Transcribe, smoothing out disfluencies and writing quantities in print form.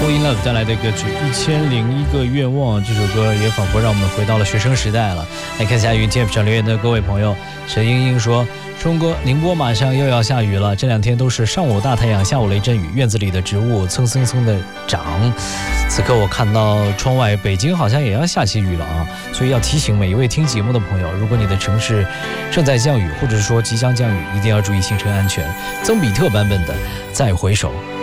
Love 带来的歌曲《1001个愿望》，这首歌也仿佛让我们回到了学生时代了。来看一下云 TF 上留言的各位朋友，陈英英说：冲哥，宁波马上又要下雨了，这2天都是上午大太阳，下午雷阵雨，院子里的植物蹭蹭蹭的长。此刻我看到窗外，北京好像也要下起雨了啊，所以要提醒每一位听节目的朋友，如果你的城市正在降雨，或者说即将降雨，一定要注意行车安全。曾比特版本的《再回首》。